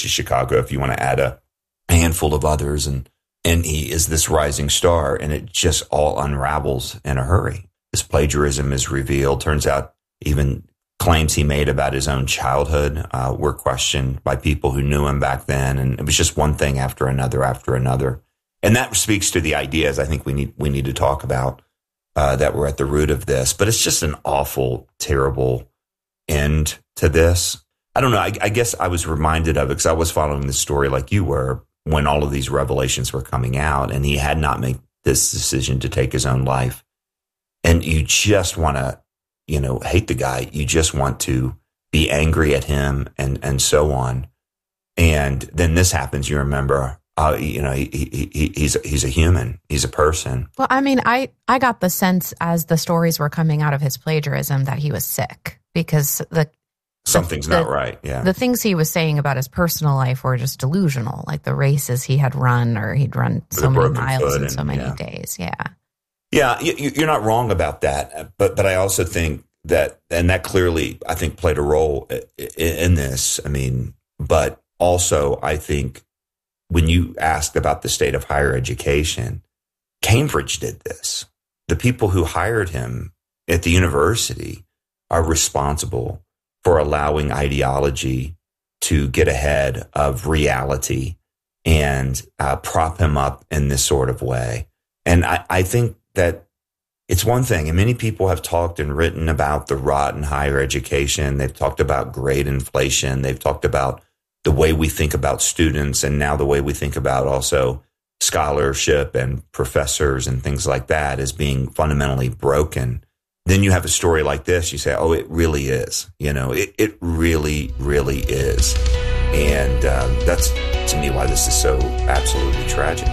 University of Chicago, if you want to add a handful of others. And he is this rising star, and it just all unravels in a hurry. His plagiarism is revealed. Turns out even claims he made about his own childhood were questioned by people who knew him back then. And it was just one thing after another after another. And that speaks to the ideas I think we need to talk about that were at the root of this. But it's just an awful, terrible end to this. I don't know. I guess I was reminded of it because I was following the story like you were when all of these revelations were coming out, and he had not made this decision to take his own life. And you just want to, hate the guy. You just want to be angry at him and so on. And then this happens. You remember, he's a human. He's a person. Well, I mean, I got the sense as the stories were coming out of his plagiarism that he was sick because something's not right. Yeah. The things he was saying about his personal life were just delusional, like the races he had run, or he'd run so many miles in so many days. Yeah. Yeah. You're not wrong about that. But I also think that clearly, I think, played a role in this. I mean, but also I think when you asked about the state of higher education, Cambridge did this. The people who hired him at the university are responsible for allowing ideology to get ahead of reality and prop him up in this sort of way. And I think that it's one thing, and many people have talked and written about the rot in higher education. They've talked about grade inflation. They've talked about the way we think about students, and now the way we think about also scholarship and professors and things like that as being fundamentally broken. Then you have a story like this, you say, oh, it really is. It really, really is. And that's, to me, why this is so absolutely tragic.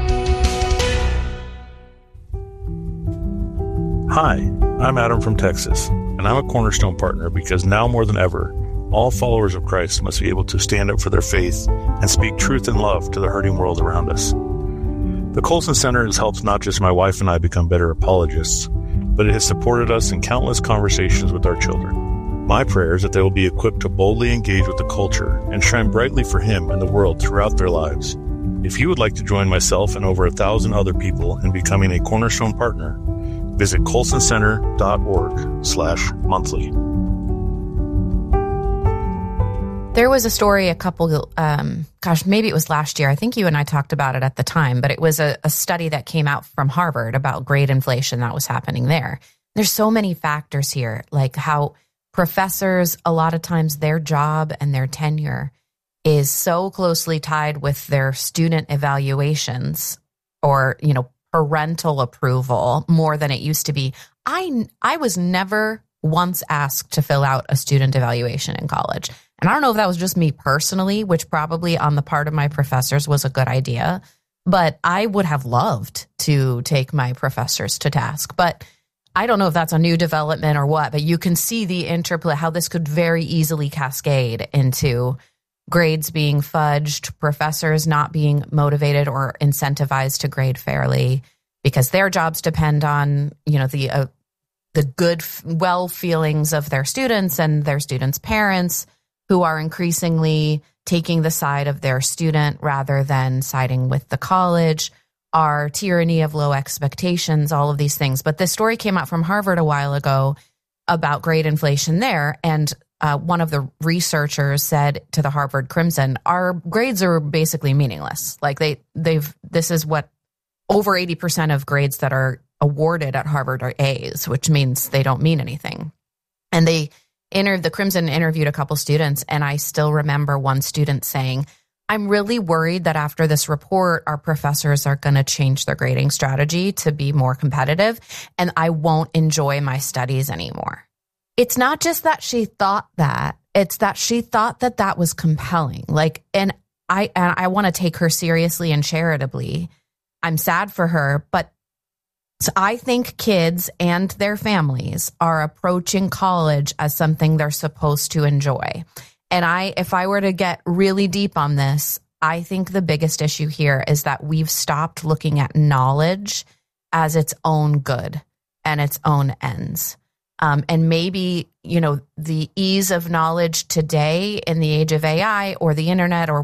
Hi, I'm Adam from Texas, and I'm a Cornerstone partner because now more than ever, all followers of Christ must be able to stand up for their faith and speak truth and love to the hurting world around us. The Colson Center has helped not just my wife and I become better apologists, but it has supported us in countless conversations with our children. My prayer is that they will be equipped to boldly engage with the culture and shine brightly for Him and the world throughout their lives. If you would like to join myself and over 1,000 other people in becoming a Cornerstone partner, visit colsoncenter.org/monthly. There was a story maybe it was last year. I think you and I talked about it at the time, but it was a study that came out from Harvard about grade inflation that was happening there. There's so many factors here, like how professors, a lot of times their job and their tenure is so closely tied with their student evaluations or, parental approval more than it used to be. I was never once asked to fill out a student evaluation in college. And I don't know if that was just me personally, which probably on the part of my professors was a good idea, but I would have loved to take my professors to task. But I don't know if that's a new development or what, but you can see the interplay, how this could very easily cascade into grades being fudged, professors not being motivated or incentivized to grade fairly because their jobs depend on, the good, well feelings of their students and their students' parents, who are increasingly taking the side of their student rather than siding with the college, our tyranny of low expectations, all of these things. But this story came out from Harvard a while ago about grade inflation there. And one of the researchers said to the Harvard Crimson, our grades are basically meaningless. Like this is what over 80% of grades that are awarded at Harvard are A's, which means they don't mean anything. And the Crimson interviewed a couple students, and I still remember one student saying, I'm really worried that after this report, our professors are going to change their grading strategy to be more competitive, and I won't enjoy my studies anymore. It's not just that she thought that, it's that she thought that that was compelling. And I want to take her seriously and charitably. I'm sad for her, but so I think kids and their families are approaching college as something they're supposed to enjoy. And if I were to get really deep on this, I think the biggest issue here is that we've stopped looking at knowledge as its own good and its own ends. And maybe, the ease of knowledge today in the age of AI or the internet or